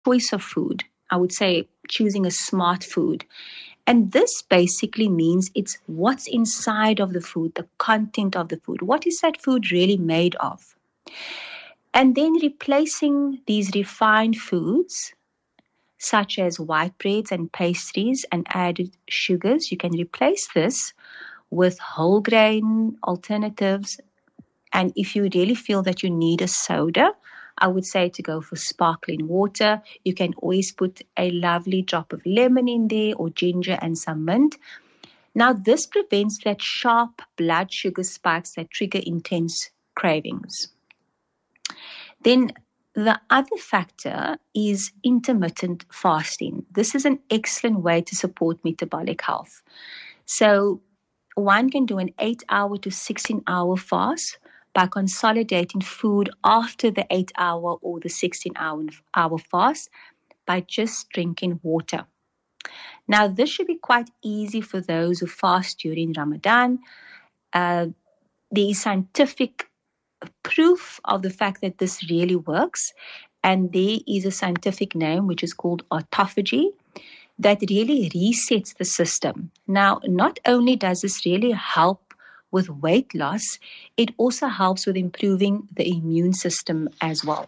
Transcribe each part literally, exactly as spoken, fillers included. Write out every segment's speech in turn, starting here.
choice of food. I would say choosing a smart food. And this basically means it's what's inside of the food, the content of the food. What is that food really made of? And then replacing these refined foods, such as white breads and pastries and added sugars, you can replace this with whole grain alternatives. And if you really feel that you need a soda, I would say to go for sparkling water. You can always put a lovely drop of lemon in there or ginger and some mint. Now, this prevents that sharp blood sugar spikes that trigger intense cravings. Then the other factor is intermittent fasting. This is an excellent way to support metabolic health. So one can do an eight-hour to sixteen-hour fast by consolidating food after the eight-hour or the sixteen-hour hour fast by just drinking water. Now, this should be quite easy for those who fast during Ramadan. Uh, there is scientific proof of the fact that this really works, and there is a scientific name which is called autophagy that really resets the system. Now, not only does this really help with weight loss, it also helps with improving the immune system as well.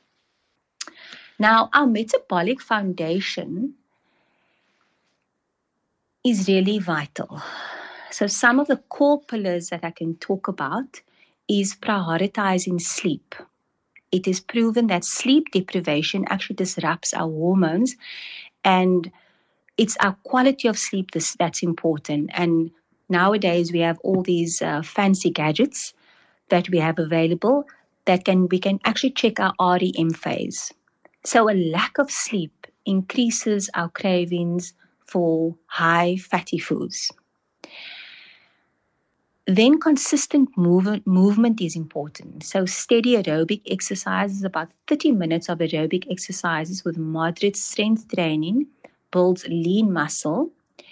Now, our metabolic foundation is really vital. So some of the core pillars that I can talk about is prioritizing sleep. It is proven that sleep deprivation actually disrupts our hormones, and it's our quality of sleep that's important. And nowadays we have all these uh, fancy gadgets that we have available that can we can actually check our R E M phase. So a lack of sleep increases our cravings for high fatty foods. Then consistent movement, movement is important. So steady aerobic exercises, about thirty minutes of aerobic exercises with moderate strength training, builds lean muscle,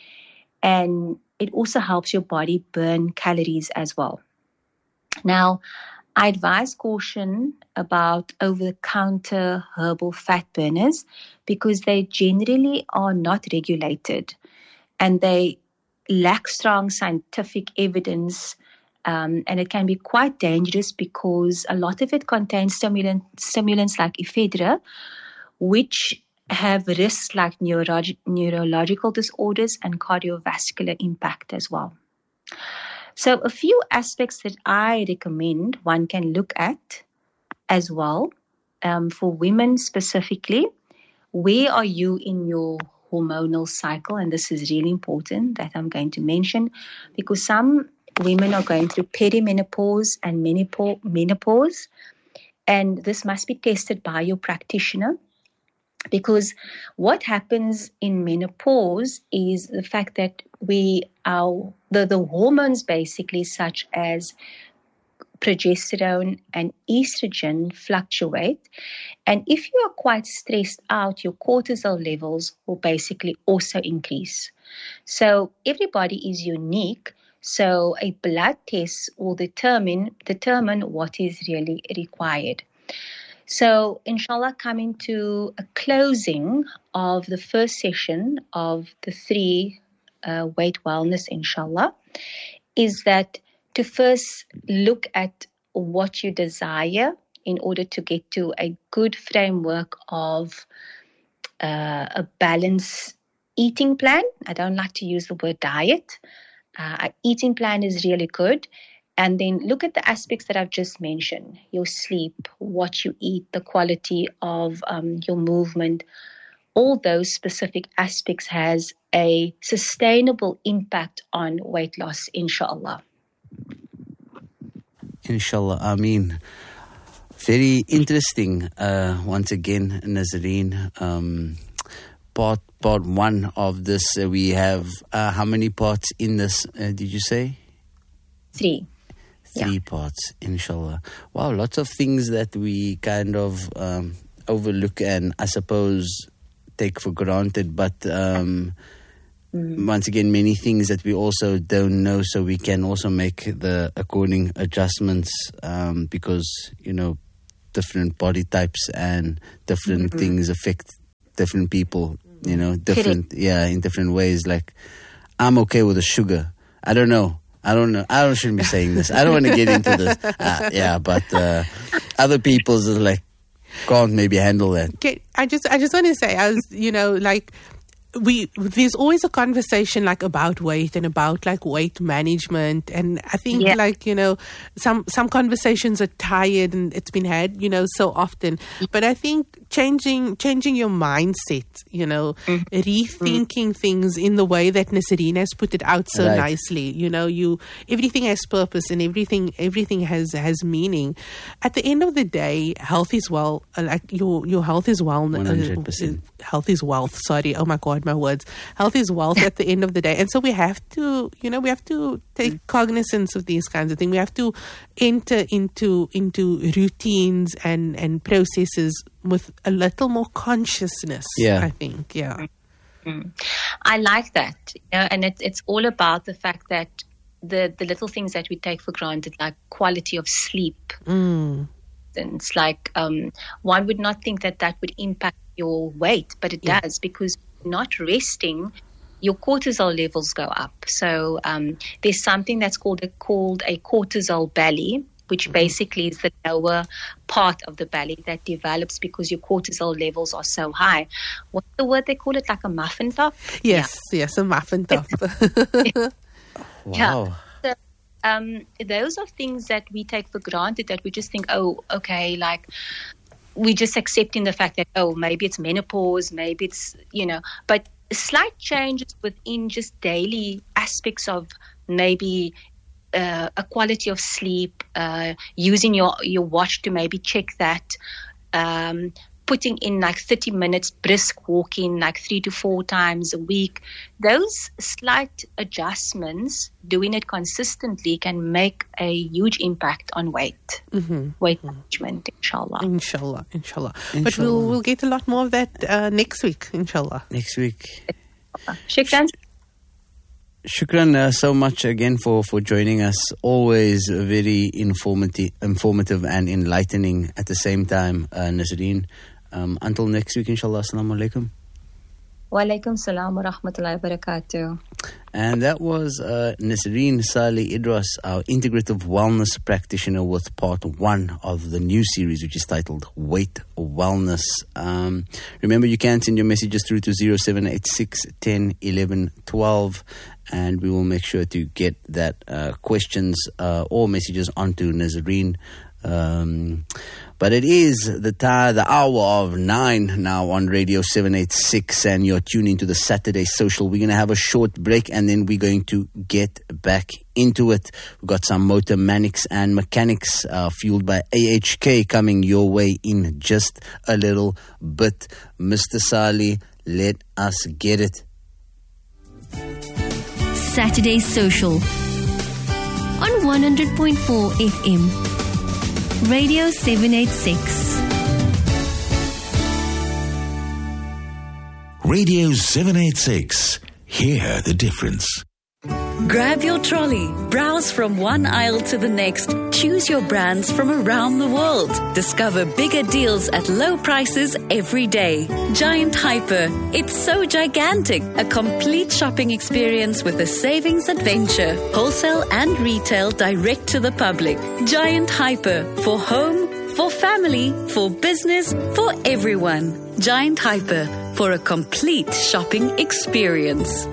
and it also helps your body burn calories as well. Now, I advise caution about over-the-counter herbal fat burners because they generally are not regulated and they lack strong scientific evidence, um, and it can be quite dangerous because a lot of it contains stimulant, stimulants like ephedra, which have risks like neurolog- neurological disorders and cardiovascular impact as well. So a few aspects that I recommend one can look at as well, um, for women specifically. Where are you in your hormonal cycle? And this is really important that I'm going to mention because some women are going through perimenopause and menopause, and this must be tested by your practitioner. Because what happens in menopause is the fact that we our the, the hormones basically such as progesterone and estrogen fluctuate. And if you are quite stressed out, your cortisol levels will basically also increase. So everybody is unique. So a blood test will determine determine what is really required. So, inshallah, coming to a closing of the first session of the three uh, weight wellness, inshallah, is that to first look at what you desire in order to get to a good framework of uh, a balanced eating plan. I don't like to use the word diet. Uh, an eating plan is really good. And then look at the aspects that I've just mentioned, your sleep, what you eat, the quality of um, your movement. All those specific aspects has a sustainable impact on weight loss, inshallah. Inshallah, Ameen. Very interesting, uh, once again, Nazreen. Um, part, part one of this, uh, we have, uh, how many parts in this, uh, did you say? Three. Three yeah. parts, inshallah. Wow, lots of things that we kind of um, overlook and I suppose take for granted. But um, mm. once again, many things that we also don't know, so we can also make the according adjustments um, because, you know, different body types and different mm-hmm. things affect different people, you know, different, yeah, in different ways. Like, I'm okay with the sugar. I don't know. I don't know. I don't, shouldn't be saying this. I don't want to get into this. Uh, yeah, but uh, other people's are like, can't maybe handle that. Okay, I just, I just want to say, I was, you know, like, we there's always a conversation like about weight and about like weight management, and I think yeah. like you know some some conversations are tired and it's been had you know so often, but I think changing changing your mindset, you know, mm. rethinking mm. things in the way that Nasreen has put it out so right. nicely. You know, you everything has purpose and everything everything has has meaning. At the end of the day, health is well. Like your your health is well. one hundred percent Uh, health is wealth. Sorry. Oh my God. My words. Health is wealth at the end of the day. And so we have to, you know, we have to take cognizance of these kinds of things. We have to enter into into routines and, and processes with a little more consciousness, yeah. I think. Yeah. Mm. I like that. You know, and it, it's all about the fact that the, the little things that we take for granted, like quality of sleep. Mm. And it's like um, one would not think that that would impact your weight, but it yeah. does, because not resting, your cortisol levels go up. So um, there's something that's called a, called a cortisol belly, which basically is the lower part of the belly that develops because your cortisol levels are so high. What's the word they call it? Like a muffin top? Yes, yeah. yes, a muffin top. Wow. Yeah. So, um, those are things that we take for granted, that we just think, oh, okay, like, we just accepting the fact that, oh, maybe it's menopause, maybe it's, you know, but slight changes within just daily aspects of maybe uh, a quality of sleep, uh, using your, your watch to maybe check that, um, putting in like thirty minutes brisk walking, like three to four times a week. Those slight adjustments, doing it consistently, can make a huge impact on weight, mm-hmm. weight mm-hmm. management, inshallah. Inshallah, inshallah. Inshallah. But we'll we'll get a lot more of that uh, next week, inshallah. Next week. Shukran. Shukran uh, so much again for, for joining us. Always very informative, informative and enlightening at the same time, uh, Nasreen. Um, until next week, inshallah. Assalamu alaikum. Wa alaikum salam wa rahmatullahi wa barakatuh. And that was uh, Nasreen Saleh Idris, our integrative wellness practitioner, with part one of the new series, which is titled Weight Wellness. Um, remember, you can send your messages through to zero seven eight six, one zero, one one, one two, and we will make sure to get that uh, questions uh, or messages onto Nasreen. Um, but it is the time, the hour of nine now on Radio seven eighty-six, and you're tuning to the Saturday Social. We're going to have a short break, and then we're going to get back into it. We've got some motor mechanics and mechanics uh, fueled by A H K coming your way in just a little bit. Mister Saleh, let us get it. Saturday Social on one hundred point four F M. Radio seven eighty-six. Radio seven eighty-six. Hear the difference. Grab your trolley, browse from one aisle to the next, choose your brands from around the world. Discover bigger deals at low prices every day. Giant Hyper, it's so gigantic. A complete shopping experience with a savings adventure. Wholesale and retail direct to the public. Giant Hyper, for home, for family, for business, for everyone. Giant Hyper, for a complete shopping experience.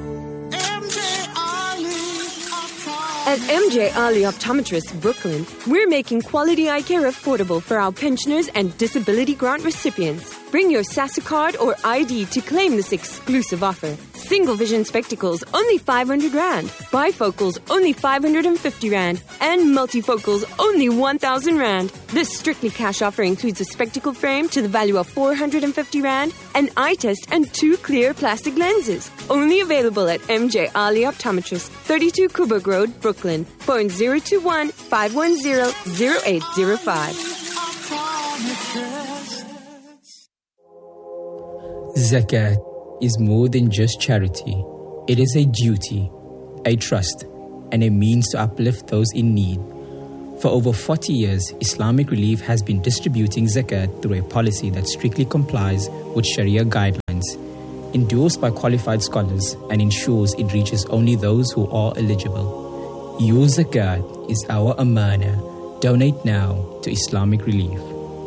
At M J Ali Optometrists Brooklyn, we're making quality eye care affordable for our pensioners and disability grant recipients. Bring your SASA card or I D to claim this exclusive offer. Single vision spectacles, only five hundred rand. Bifocals, only five hundred fifty rand. And multifocals, only one thousand rand. This strictly cash offer includes a spectacle frame to the value of four hundred fifty rand, an eye test, and two clear plastic lenses. Only available at M J Ali Optometrists, thirty-two Coburg Road, Brooklyn. Phone zero two one, five one zero, zero eight zero five. Zakat is more than just charity. It is a duty, a trust, and a means to uplift those in need. For over forty years, Islamic Relief has been distributing zakat through a policy that strictly complies with Sharia guidelines, endorsed by qualified scholars, and ensures it reaches only those who are eligible. Your zakat is our amana. Donate now to Islamic Relief.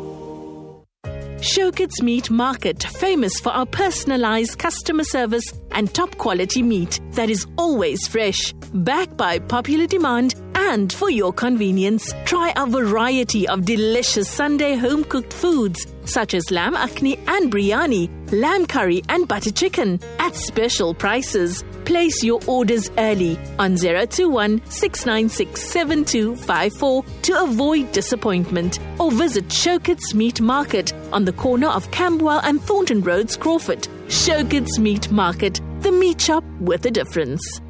Showkits Meat Market, famous for our personalized customer service and top quality meat that is always fresh. Backed by popular demand and for your convenience, try a variety of delicious Sunday home-cooked foods such as lamb akhni and biryani, lamb curry and butter chicken at special prices. Place your orders early on zero two one, six nine six, seven two five four to avoid disappointment, or visit Showkits Meat Market on the corner of Camberwell and Thornton Roads, Crawford. Showkits Meat Market, the meat shop with a difference.